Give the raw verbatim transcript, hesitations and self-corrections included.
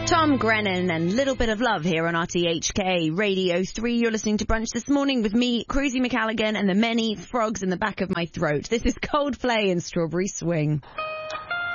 Tom Grennan and Little Bit of Love here on R T H K Radio three. You're listening to Brunch this morning with me, Cruzy McCalligan, and the many frogs in the back of my throat. This is Coldplay and Strawberry Swing.